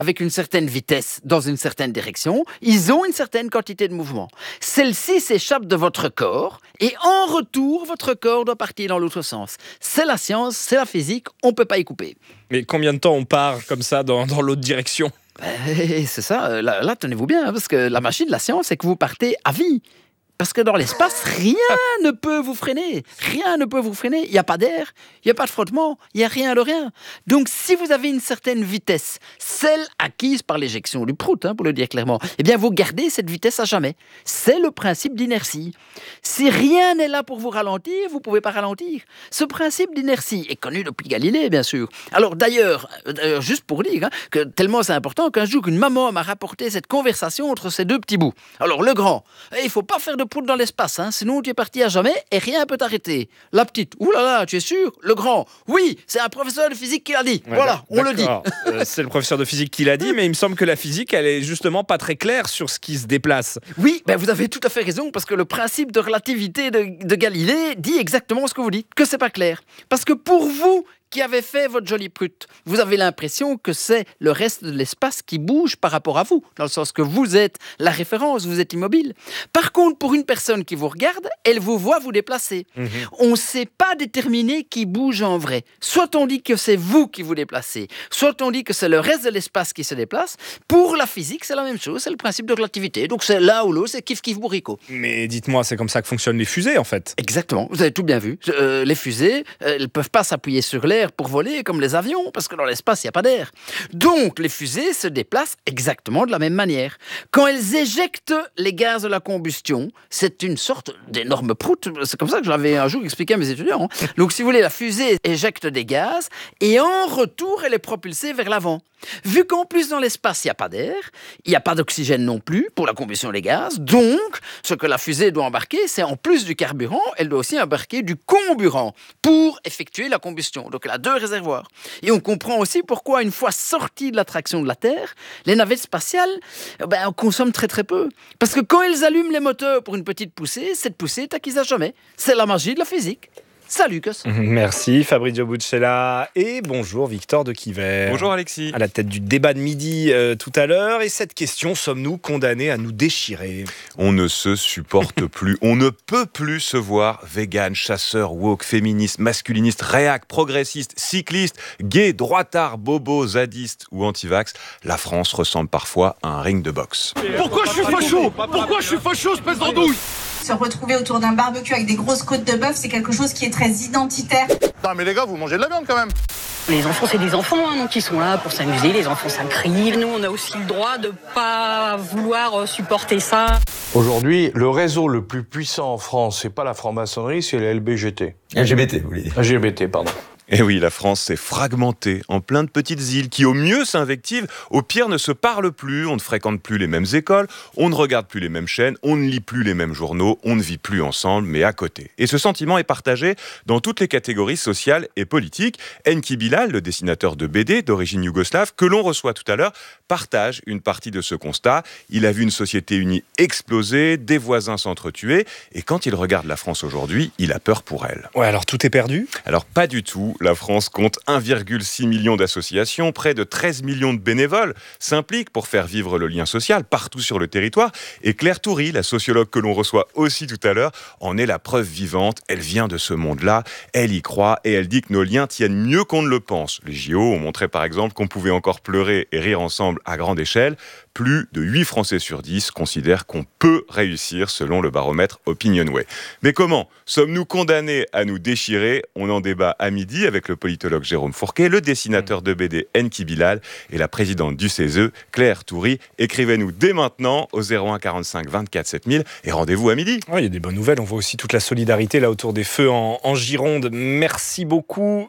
avec une certaine vitesse dans une certaine direction, ils ont une certaine quantité de mouvement. Celle-ci s'échappe de votre corps et en retour, votre corps doit partir dans l'autre sens. C'est la science, c'est la physique, on ne peut pas y couper. Mais combien de temps on part comme ça dans l'autre direction ? C'est ça, là tenez-vous bien, parce que la magie de la science, c'est que vous partez à vie. Parce que dans l'espace, rien ne peut vous freiner. Rien ne peut vous freiner. Il n'y a pas d'air, il n'y a pas de frottement, il n'y a rien de rien. Donc, si vous avez une certaine vitesse, celle acquise par l'éjection du prout, pour le dire clairement, eh bien, vous gardez cette vitesse à jamais. C'est le principe d'inertie. Si rien n'est là pour vous ralentir, vous ne pouvez pas ralentir. Ce principe d'inertie est connu depuis Galilée, bien sûr. Alors, d'ailleurs, juste pour dire que tellement c'est important qu'un jour, une maman m'a rapporté cette conversation entre ces deux petits bouts. Alors, le grand, il ne faut pas faire de prout dans l'espace, sinon tu es parti à jamais et rien ne peut t'arrêter. La petite, oulala, tu es sûr ? Le grand, oui, c'est un professeur de physique qui l'a dit. Ouais, voilà, on le dit. C'est le professeur de physique qui l'a dit, mais il me semble que la physique, elle est justement pas très claire sur ce qui se déplace. Oui, vous avez tout à fait raison, parce que le principe de relativité de Galilée dit exactement ce que vous dites, que c'est pas clair. Parce que pour vous, qui avez fait votre jolie prute, vous avez l'impression que c'est le reste de l'espace qui bouge par rapport à vous, dans le sens que vous êtes la référence, vous êtes immobile. Par contre, pour une personne qui vous regarde, elle vous voit vous déplacer. On ne sait pas déterminer qui bouge en vrai. Soit on dit que c'est vous qui vous déplacez, soit on dit que c'est le reste de l'espace qui se déplace. Pour la physique, c'est la même chose, c'est le principe de relativité. Donc c'est l'un ou l'autre, c'est kiff-kiff bourricot. Mais dites-moi, c'est comme ça que fonctionnent les fusées, en fait. Exactement, vous avez tout bien vu. Les fusées, elles ne peuvent pas s'appuyer sur l'air pour voler comme les avions, parce que dans l'espace, il n'y a pas d'air. Donc, les fusées se déplacent exactement de la même manière. Quand elles éjectent les gaz de la combustion, c'est une sorte d'énorme prout. C'est comme ça que je l'avais un jour expliqué à mes étudiants. Donc, si vous voulez, la fusée éjecte des gaz et en retour, elle est propulsée vers l'avant. Vu qu'en plus, dans l'espace, il n'y a pas d'air, il n'y a pas d'oxygène non plus pour la combustion des gaz, donc, ce que la fusée doit embarquer, c'est en plus du carburant, elle doit aussi embarquer du comburant pour effectuer la combustion. Donc, elle a deux réservoirs. Et on comprend aussi pourquoi, une fois sortie de l'attraction de la Terre, les navettes spatiales, on consomme très très peu. Parce que quand elles allument les moteurs pour une petite poussée, cette poussée est acquise à jamais. C'est la magie de la physique. Salut, Cos. Merci Fabrizio Buccella et bonjour Victor de Quiver. Bonjour Alexis. À la tête du débat de midi tout à l'heure. Et cette question, sommes-nous condamnés à nous déchirer ? On ne se supporte plus, on ne peut plus se voir vegan, chasseur, woke, féministe, masculiniste, réac, progressiste, cycliste, gay, droitard, bobo, zadiste ou anti-vax. La France ressemble parfois à un ring de boxe. Pourquoi je suis facho ? Pourquoi je suis facho, espèce d'andouille ? Se retrouver autour d'un barbecue avec des grosses côtes de bœuf, c'est quelque chose qui est très identitaire. Non mais les gars, vous mangez de la viande quand même. Les enfants, c'est des enfants, donc ils sont là pour s'amuser. Les enfants, ça crie. Nous, on a aussi le droit de pas vouloir supporter ça. Aujourd'hui, le réseau le plus puissant en France, c'est pas la franc-maçonnerie, c'est les LBGT. LGBT, vous voulez dire. LGBT, pardon. Et oui, la France s'est fragmentée en plein de petites îles qui au mieux s'invectivent, au pire ne se parlent plus, on ne fréquente plus les mêmes écoles, on ne regarde plus les mêmes chaînes, on ne lit plus les mêmes journaux, on ne vit plus ensemble, mais à côté. Et ce sentiment est partagé dans toutes les catégories sociales et politiques. Enki Bilal, le dessinateur de BD d'origine yougoslave, que l'on reçoit tout à l'heure, partage une partie de ce constat. Il a vu une société unie exploser, des voisins s'entretuer, et quand il regarde la France aujourd'hui, il a peur pour elle. Ouais, alors tout est perdu ? Alors pas du tout. La France compte 1,6 million d'associations, près de 13 millions de bénévoles s'impliquent pour faire vivre le lien social partout sur le territoire. Et Claire Toury, la sociologue que l'on reçoit aussi tout à l'heure, en est la preuve vivante. Elle vient de ce monde-là, elle y croit et elle dit que nos liens tiennent mieux qu'on ne le pense. Les JO ont montré par exemple qu'on pouvait encore pleurer et rire ensemble à grande échelle. Plus de 8 Français sur 10 considèrent qu'on peut réussir selon le baromètre Opinionway. Mais comment ? Sommes-nous condamnés à nous déchirer ? On en débat à midi avec le politologue Jérôme Fourquet, le dessinateur de BD Enki Bilal et la présidente du CESE, Claire Toury. Écrivez-nous dès maintenant au 01 45 24 7000 et rendez-vous à midi. Il y a des bonnes nouvelles, on voit aussi toute la solidarité là autour des feux en Gironde. Merci beaucoup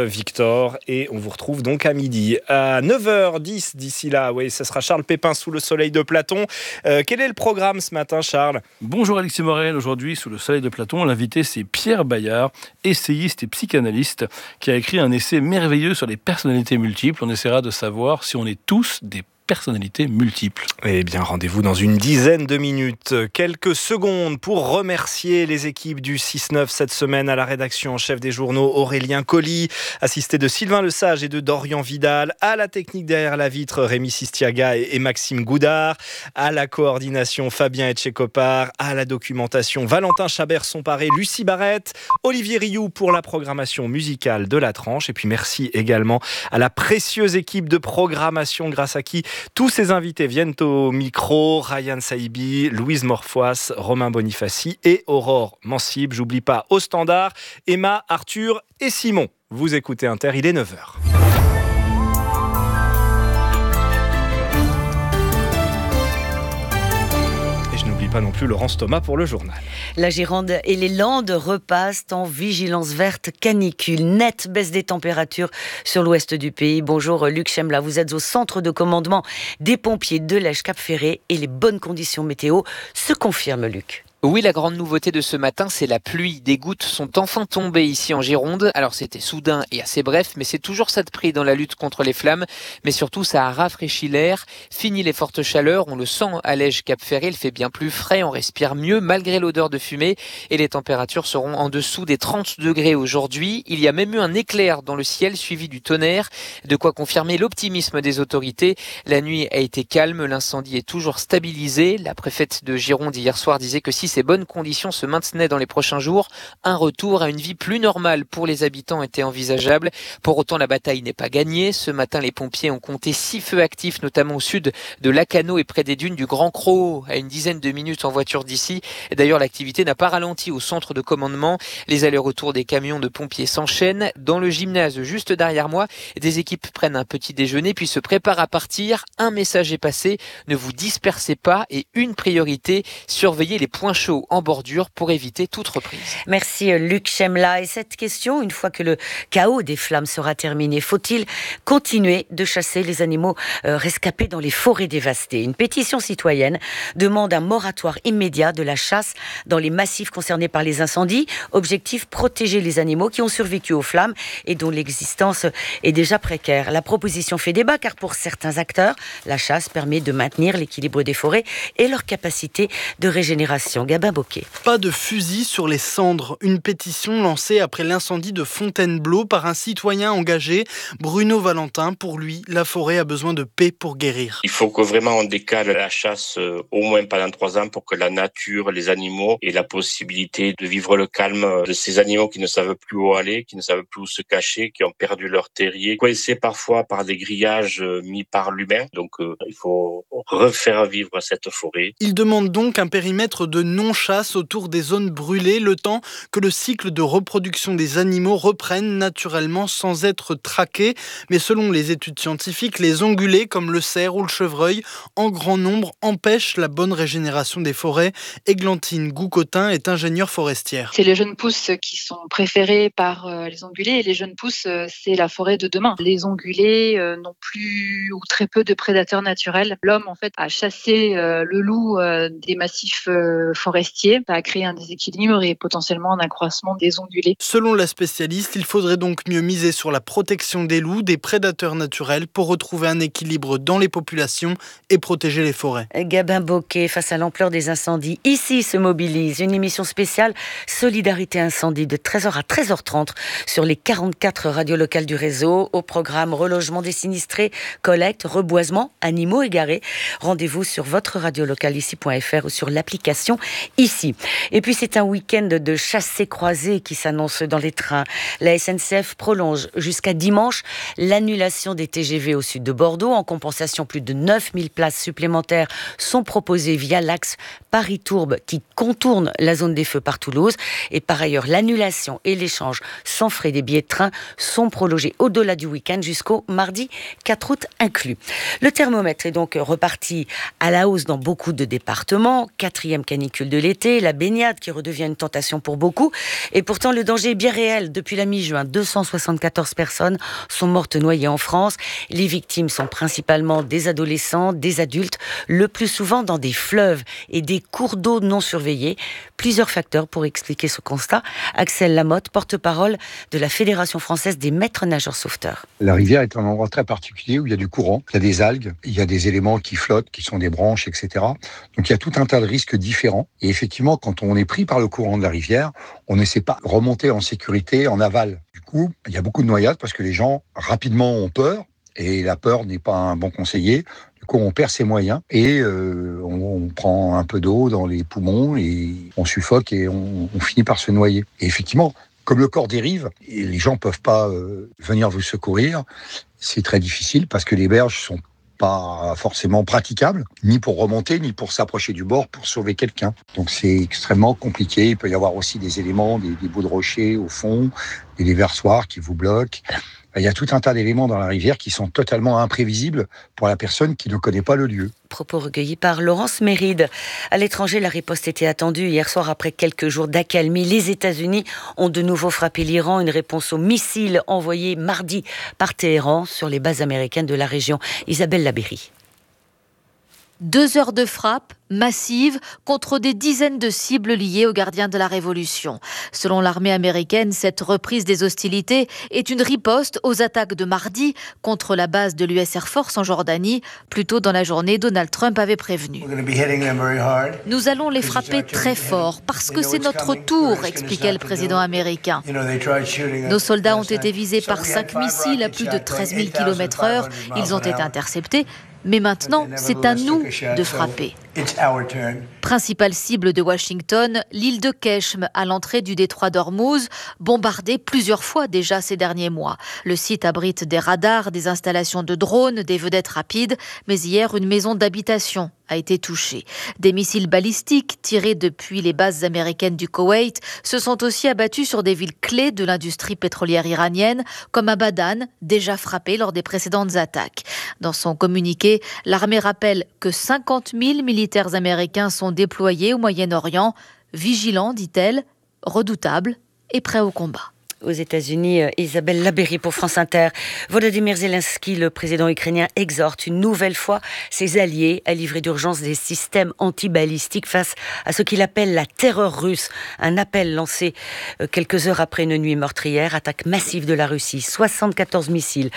Victor et on vous retrouve donc à midi. À 9h10 d'ici là, oui, ça sera Charles Pépin sous le soleil de Platon. Quel est le programme ce matin, Charles ? Bonjour Alexis Morel. Aujourd'hui, sous le soleil de Platon, l'invité c'est Pierre Bayard, essayiste et psychanalyste, qui a écrit un essai merveilleux sur les personnalités multiples. On essaiera de savoir si on est tous des personnalités multiples. Eh bien, rendez-vous dans une dizaine de minutes. Quelques secondes pour remercier les équipes du 6-9 cette semaine à la rédaction en chef des journaux Aurélien Colli, assisté de Sylvain Lesage et de Dorian Vidal, à la technique derrière la vitre Rémi Sistiaga et Maxime Goudard, à la coordination Fabien Etchekopar, à la documentation Valentin Chabert-Somparé, Lucie Barrette, Olivier Rioux pour la programmation musicale de la tranche. Et puis merci également à la précieuse équipe de programmation grâce à qui tous ces invités viennent au micro. Ryan Saïbi, Louise Morfois, Romain Bonifaci et Aurore Mansib. J'oublie pas au standard Emma, Arthur et Simon. Vous écoutez Inter, il est 9h. Pas non plus Laurence Thomas pour le journal. La Gironde et les Landes repassent en vigilance verte canicule. Nette baisse des températures sur l'ouest du pays. Bonjour Luc Chemla, vous êtes au centre de commandement des pompiers de Lège-Cap-Ferré et les bonnes conditions météo se confirment, Luc. Oui, la grande nouveauté de ce matin, c'est la pluie. Des gouttes sont enfin tombées ici en Gironde. Alors c'était soudain et assez bref, mais c'est toujours ça de prix dans la lutte contre les flammes. Mais surtout, ça a rafraîchi l'air. Fini les fortes chaleurs, on le sent à Lège-Cap-Ferré, il fait bien plus frais, on respire mieux malgré l'odeur de fumée. Et les températures seront en dessous des 30 degrés aujourd'hui. Il y a même eu un éclair dans le ciel suivi du tonnerre. De quoi confirmer l'optimisme des autorités. La nuit a été calme, l'incendie est toujours stabilisé. La préfète de Gironde hier soir disait que si ces bonnes conditions se maintenaient dans les prochains jours, un retour à une vie plus normale pour les habitants était envisageable. Pour autant, la bataille n'est pas gagnée. Ce matin, les pompiers ont compté 6 feux actifs, notamment au sud de Lacano et près des dunes du Grand Croc, à une dizaine de minutes en voiture d'ici. Et d'ailleurs, l'activité n'a pas ralenti au centre de commandement. Les allers-retours des camions de pompiers s'enchaînent. Dans le gymnase, juste derrière moi, des équipes prennent un petit déjeuner puis se préparent à partir. Un message est passé, ne vous dispersez pas et une priorité, surveillez les points chauds en bordure pour éviter toute reprise. Merci Luc Chemla. Et cette question, une fois que le chaos des flammes sera terminé, faut-il continuer de chasser les animaux rescapés dans les forêts dévastées ? Une pétition citoyenne demande un moratoire immédiat de la chasse dans les massifs concernés par les incendies. Objectif, protéger les animaux qui ont survécu aux flammes et dont l'existence est déjà précaire. La proposition fait débat car pour certains acteurs, la chasse permet de maintenir l'équilibre des forêts et leur capacité de régénération. Gabin Bocquet. Pas de fusil sur les cendres. Une pétition lancée après l'incendie de Fontainebleau par un citoyen engagé, Bruno Valentin. Pour lui, la forêt a besoin de paix pour guérir. Il faut que vraiment on décale la chasse au moins pendant 3 ans pour que la nature, les animaux aient la possibilité de vivre le calme de ces animaux qui ne savent plus où aller, qui ne savent plus où se cacher, qui ont perdu leur terrier, coincés parfois par des grillages mis par l'humain. Donc il faut refaire vivre cette forêt. Il demande donc un périmètre de non-chasse autour des zones brûlées, le temps que le cycle de reproduction des animaux reprenne naturellement sans être traqué. Mais selon les études scientifiques, les ongulés comme le cerf ou le chevreuil, en grand nombre, empêchent la bonne régénération des forêts. Églantine Goucotin est ingénieure forestière. C'est les jeunes pousses qui sont préférées par les ongulés et les jeunes pousses, c'est la forêt de demain. Les ongulés n'ont plus ou très peu de prédateurs naturels. L'homme, en fait, a chassé le loup des massifs forestiers. Ça a créé un déséquilibre et potentiellement un accroissement des ongulés. Selon la spécialiste, il faudrait donc mieux miser sur la protection des loups, des prédateurs naturels, pour retrouver un équilibre dans les populations et protéger les forêts. Gabin Bocquet, face à l'ampleur des incendies, ici se mobilise une émission spéciale Solidarité Incendie de 13h à 13h30 sur les 44 radios locales du réseau. Au programme relogement des sinistrés, collecte, reboisement, animaux égarés. Rendez-vous sur votre radio locale ici.fr ou sur l'application ici. Et puis c'est un week-end de chassés-croisés qui s'annonce dans les trains. La SNCF prolonge jusqu'à dimanche l'annulation des TGV au sud de Bordeaux. En compensation, plus de 9000 places supplémentaires sont proposées via l'axe Paris-Tourbe qui contourne la zone des feux par Toulouse. Et par ailleurs, l'annulation et l'échange sans frais des billets de train sont prolongés au-delà du week-end jusqu'au mardi 4 août inclus. Le thermomètre est donc reparti reparti à la hausse dans beaucoup de départements. 4e canicule de l'été, la baignade qui redevient une tentation pour beaucoup. Et pourtant, le danger est bien réel. Depuis la mi-juin, 274 personnes sont mortes noyées en France. Les victimes sont principalement des adolescents, des adultes, le plus souvent dans des fleuves et des cours d'eau non surveillés. Plusieurs facteurs pour expliquer ce constat. Axel Lamotte, porte-parole de la Fédération française des maîtres nageurs sauveteurs. La rivière est un endroit très particulier où il y a du courant, il y a des algues, il y a des éléments qui flottent, qui sont des branches, etc. Donc il y a tout un tas de risques différents. Et effectivement, quand on est pris par le courant de la rivière, on n'essaie pas de remonter en sécurité en aval. Du coup, il y a beaucoup de noyades parce que les gens rapidement ont peur. Et la peur n'est pas un bon conseiller. Du coup, on perd ses moyens et on prend un peu d'eau dans les poumons et on suffoque et on finit par se noyer. Et effectivement, comme le corps dérive, et les gens peuvent pas venir vous secourir, c'est très difficile parce que les berges sont pas forcément praticables, ni pour remonter, ni pour s'approcher du bord pour sauver quelqu'un. Donc c'est extrêmement compliqué. Il peut y avoir aussi des éléments, des bouts de rochers au fond, des déversoirs qui vous bloquent. Il y a tout un tas d'éléments dans la rivière qui sont totalement imprévisibles pour la personne qui ne connaît pas le lieu. Propos recueillis par Laurence Méride. À l'étranger, la riposte était attendue. Hier soir, après quelques jours d'accalmie, les États-Unis ont de nouveau frappé l'Iran. Une réponse aux missiles envoyés mardi par Téhéran sur les bases américaines de la région. Isabelle Labéry. 2 heures de frappe massive contre des dizaines de cibles liées aux gardiens de la Révolution. Selon l'armée américaine, cette reprise des hostilités est une riposte aux attaques de mardi contre la base de l'US Air Force en Jordanie. Plus tôt dans la journée, Donald Trump avait prévenu. Nous allons les frapper très fort parce que c'est notre tour, expliquait le président américain. Nos soldats ont été visés par 5 missiles à plus de 13 000 km/h. Ils ont été interceptés. Mais maintenant, c'est à nous de frapper. Principale cible de Washington, l'île de Keshm, à l'entrée du détroit d'Ormuz, bombardée plusieurs fois déjà ces derniers mois. Le site abrite des radars, des installations de drones, des vedettes rapides, mais hier, une maison d'habitation a été touchée. Des missiles balistiques tirés depuis les bases américaines du Koweït se sont aussi abattus sur des villes clés de l'industrie pétrolière iranienne, comme Abadan, déjà frappée lors des précédentes attaques. Dans son communiqué, l'armée rappelle que 50 000 militaires américains sont déployés au Moyen-Orient, vigilants, dit-elle, redoutables et prêts au combat. Aux États-Unis, Isabelle Labéry pour France Inter. Volodymyr Zelensky, le président ukrainien, exhorte une nouvelle fois ses alliés à livrer d'urgence des systèmes antibalistiques face à ce qu'il appelle la terreur russe. Un appel lancé quelques heures après une nuit meurtrière, attaque massive de la Russie, 74 missiles,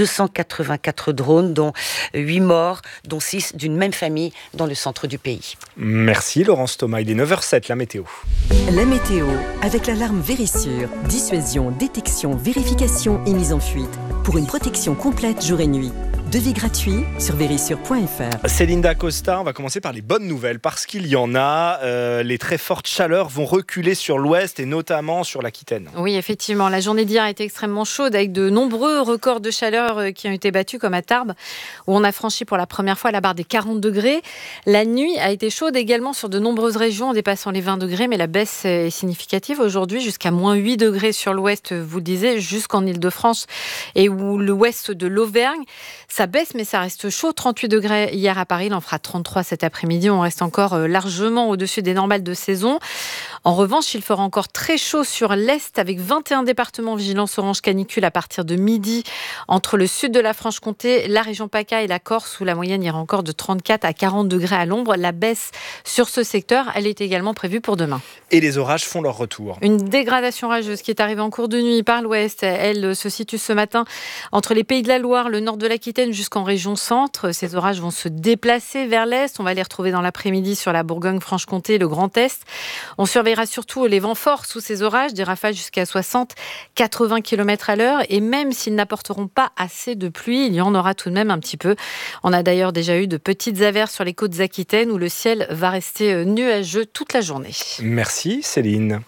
284 drones, dont 8 morts, dont 6 d'une même famille dans le centre du pays. Merci Laurence Thomas, il est 9h07, la météo. La météo, avec l'alarme Vérissure, dissuasion, détection, vérification et mise en fuite. Pour une protection complète jour et nuit. Devis gratuit sur vérissure.fr. Céline Dacosta, on va commencer par les bonnes nouvelles parce qu'il y en a. Les très fortes chaleurs vont reculer sur l'ouest et notamment sur l'Aquitaine. Oui, effectivement. La journée d'hier a été extrêmement chaude avec de nombreux records de chaleur qui ont été battus comme à Tarbes où on a franchi pour la première fois la barre des 40 degrés. La nuit a été chaude également sur de nombreuses régions en dépassant les 20 degrés mais la baisse est significative aujourd'hui jusqu'à moins 8 degrés sur l'ouest, vous le disiez, jusqu'en Île-de-France et où l'ouest de l'Auvergne. Ça baisse, mais ça reste chaud. 38 degrés hier à Paris, il en fera 33 cet après-midi. On reste encore largement au-dessus des normales de saison. En revanche, il fera encore très chaud sur l'Est, avec 21 départements vigilance orange canicule à partir de midi, entre le sud de la Franche-Comté, la région PACA et la Corse, où la moyenne ira encore de 34 à 40 degrés à l'ombre. La baisse sur ce secteur, elle est également prévue pour demain. Et les orages font leur retour. Une dégradation orageuse qui est arrivée en cours de nuit par l'ouest. Elle se situe ce matin entre les Pays de la Loire, le nord de l'Aquitaine, jusqu'en région centre. Ces orages vont se déplacer vers l'est. On va les retrouver dans l'après-midi sur la Bourgogne-Franche-Comté et le Grand Est. On surveillera surtout les vents forts sous ces orages, des rafales jusqu'à 60-80 km à l'heure. Et même s'ils n'apporteront pas assez de pluie, il y en aura tout de même un petit peu. On a d'ailleurs déjà eu de petites averses sur les côtes aquitaines où le ciel va rester nuageux toute la journée. Merci Céline.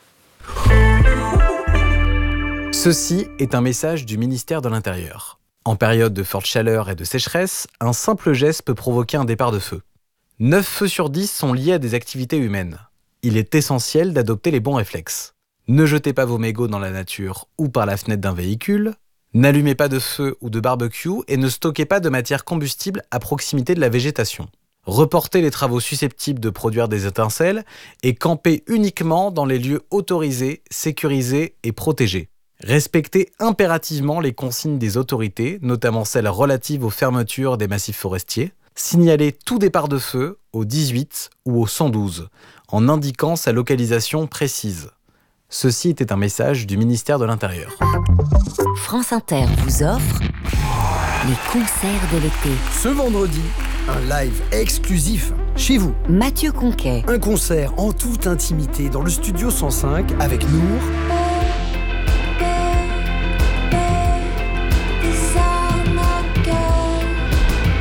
Ceci est un message du ministère de l'Intérieur. En période de forte chaleur et de sécheresse, un simple geste peut provoquer un départ de feu. 9 feux sur 10 sont liés à des activités humaines. Il est essentiel d'adopter les bons réflexes. Ne jetez pas vos mégots dans la nature ou par la fenêtre d'un véhicule. N'allumez pas de feu ou de barbecue et ne stockez pas de matière combustible à proximité de la végétation. reporter les travaux susceptibles de produire des étincelles et camper uniquement dans les lieux autorisés, sécurisés et protégés. Respecter impérativement les consignes des autorités, notamment celles relatives aux fermetures des massifs forestiers. Signaler tout départ de feu au 18 ou au 112, en indiquant sa localisation précise. Ceci était un message du ministère de l'Intérieur. France Inter vous offre les concerts de l'été. Ce vendredi, un live exclusif chez vous. Mathieu Conquet. Un concert en toute intimité dans le studio 105 avec Nour